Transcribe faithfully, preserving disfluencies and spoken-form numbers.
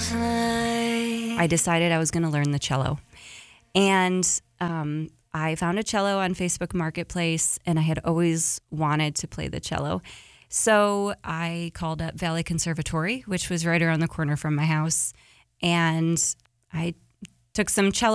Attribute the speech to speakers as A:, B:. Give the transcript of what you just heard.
A: I decided I was going to learn the cello. And um, I found a cello on Facebook Marketplace, and I had always wanted to play the cello. So I called up Valley Conservatory, which was right around the corner from my house, and I took some cello